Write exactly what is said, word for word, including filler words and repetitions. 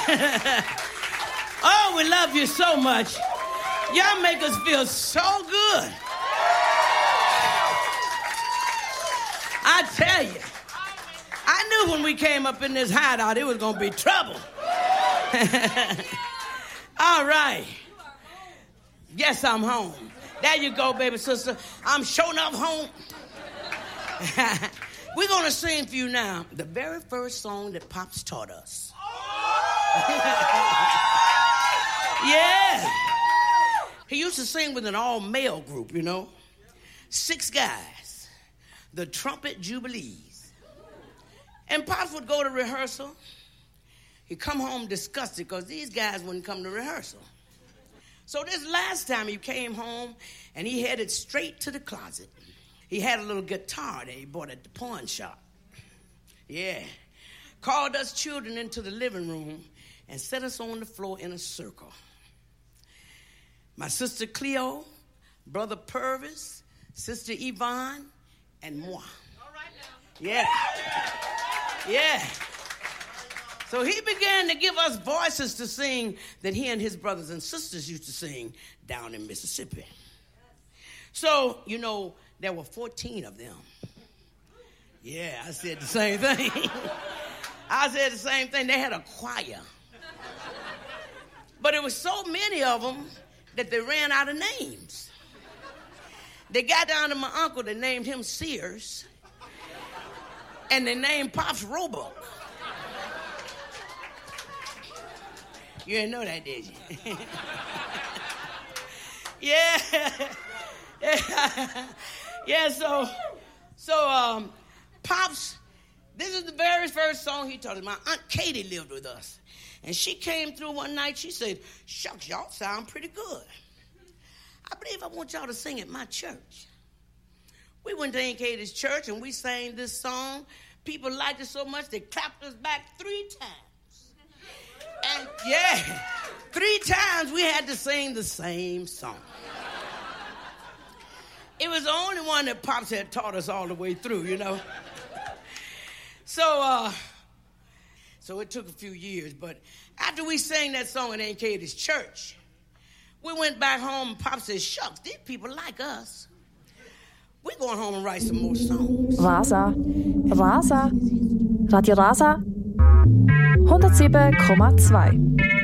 Oh, we love you so much. Y'all make us feel so good. I tell you, I knew when we came up in this hideout it was going to be trouble. All right. Yes, I'm home. There you go, baby sister. I'm showing up home. We're going to sing for you now the very first song that Pops taught us. Yeah. He used to sing with an all-male group, you know. Six guys. The Trumpet Jubilees. And Pops would go to rehearsal. He'd come home disgusted because these guys wouldn't come to rehearsal. So this last time he came home and he headed straight to the closet. He had a little guitar that he bought at the pawn shop. Yeah. Called us children into the living room and set us on the floor in a circle. My sister Cleo, brother Purvis, sister Yvonne, and moi. All right now. Yeah. Yeah. So he began to give us voices to sing that he and his brothers and sisters used to sing down in Mississippi. So, you know, there were fourteen of them. Yeah, I said the same thing. I said the same thing. They had a choir. But it was so many of them that they ran out of names. They got down to my uncle, they named him Sears, and they named Pops Roebuck. You didn't know that, did you? Yeah. Yeah. Yeah, so, so um, Pops, this is the very first song he taught us. My Aunt Katie lived with us. And she came through one night, she said, shucks, y'all sound pretty good. I believe I want y'all to sing at my church. We went to Aunt Katie's church and we sang this song. People liked it so much, they clapped us back three times. And yeah, three times we had to sing the same song. It was the only one that Pops had taught us all the way through, you know. So, uh, so it took a few years, but after we sang that song at Aunt Katie's church, we went back home and Pop said, shucks, these people like us. We're going home and write some more songs. Rasa, Rasa, Radio Rasa, hundertsieben Komma zwei.